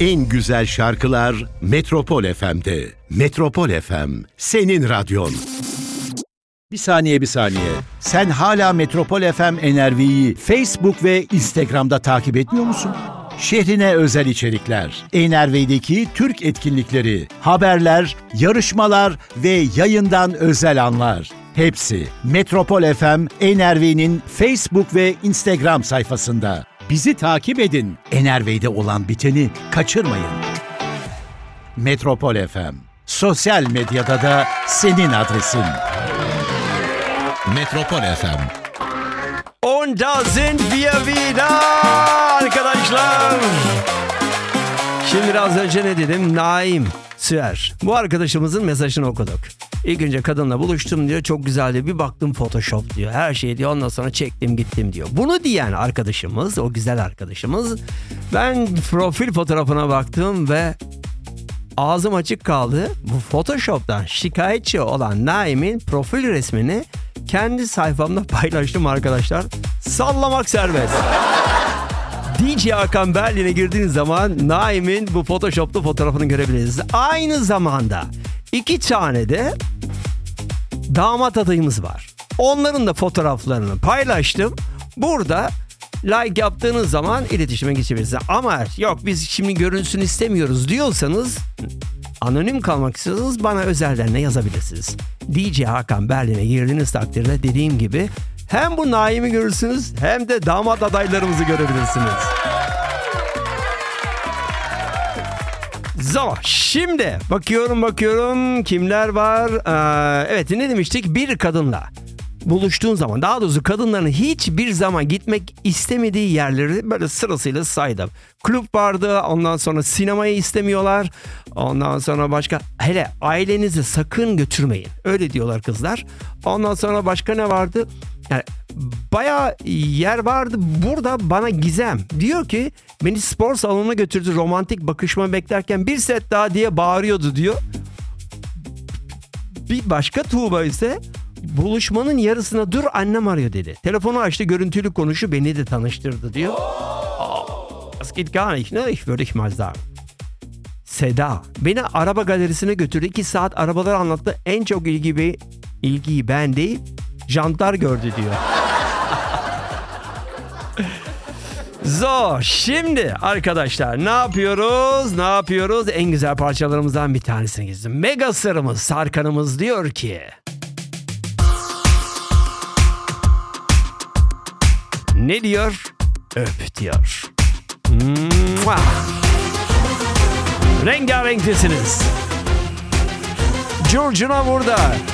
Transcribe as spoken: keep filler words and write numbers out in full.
En güzel şarkılar Metropol F M'de. Metropol F M, senin radyon. Bir saniye, bir saniye. Sen hala Metropol F M N R V'yi Facebook ve Instagram'da takip etmiyor musun? Şehrine özel içerikler, N R V'deki Türk etkinlikleri, haberler, yarışmalar ve yayından özel anlar. Hepsi Metropol F M N R V'nin Facebook ve Instagram sayfasında. Bizi takip edin. N R V'de olan biteni kaçırmayın. Metropol F M. Sosyal medyada da senin adresin. Metropol F M. Und da sind wir wieder arkadaşlar. Şimdi biraz önce ne dedim? Naim Süer. Bu arkadaşımızın mesajını okuduk. İlk önce kadınla buluştum diyor. Çok güzeldi. Bir baktım Photoshop diyor. Her şey diyor. Ondan sonra çektim gittim diyor. Bunu diyen arkadaşımız, o güzel arkadaşımız, ben profil fotoğrafına baktım ve ağzım açık kaldı. Bu Photoshop'tan şikayetçi olan Naim'in profil resmini kendi sayfamda paylaştım arkadaşlar. Sallamak serbest. D J Hakan Berlin'e girdiğiniz zaman Naim'in bu Photoshop'ta fotoğrafını görebilirsiniz. Aynı zamanda iki tane de damat adayımız var. Onların da fotoğraflarını paylaştım. Burada like yaptığınız zaman iletişime geçebilirsiniz. Ama yok biz şimdi görünsün istemiyoruz diyorsanız, anonim kalmak istiyorsanız bana özelden ne yazabilirsiniz. D J Hakan Berlin'e girdiğiniz takdirde dediğim gibi hem bu Naim'i görürsünüz hem de damat adaylarımızı görebilirsiniz. So, şimdi bakıyorum bakıyorum kimler var. Ee, evet ne demiştik? Bir kadınla buluştuğun zaman, daha doğrusu kadınların hiçbir zaman gitmek istemediği yerleri böyle sırasıyla saydım. Kulüp vardı, ondan sonra sinemayı istemiyorlar, ondan sonra başka, hele ailenizi sakın götürmeyin. Öyle diyorlar kızlar. Ondan sonra başka ne vardı? Yani bayağı yer vardı. Burada bana Gizem diyor ki beni spor salonuna götürdü, romantik bakışma beklerken bir set daha diye bağırıyordu diyor. Bir başka Tuğba ise buluşmanın yarısına dur annem arıyor dedi. Telefonu açtı, görüntülü konuşu, beni de tanıştırdı diyor. Das geht gar nicht, ne? Ich würde ich mal sagen. Seda beni araba galerisine götürdü. iki saat arabaları anlattı. En çok ilgi ilgiyi ben değil, jantlar gördü diyor. So, şimdi arkadaşlar ne yapıyoruz? Ne yapıyoruz? En güzel parçalarımızdan bir tanesini gezdim. Mega sırrımız Sarkan'ımız diyor ki: ne diyor? Öp diyor. Mua. Rengarenktesiniz. Curcuna burada.